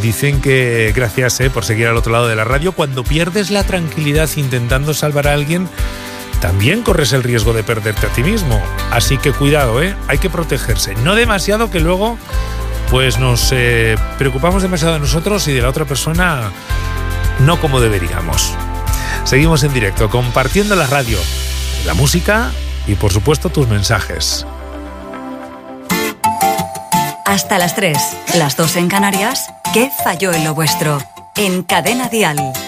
Dicen que gracias por seguir al otro lado de la radio. Cuando pierdes la tranquilidad intentando salvar a alguien, también corres el riesgo de perderte a ti mismo. Así que cuidado, hay que protegerse. No demasiado, que luego pues nos preocupamos demasiado de nosotros y de la otra persona no como deberíamos. Seguimos en directo, compartiendo la radio, la música y por supuesto tus mensajes. Hasta las 3, las 2 en Canarias. ¿Qué falló en lo vuestro? En Cadena Dial.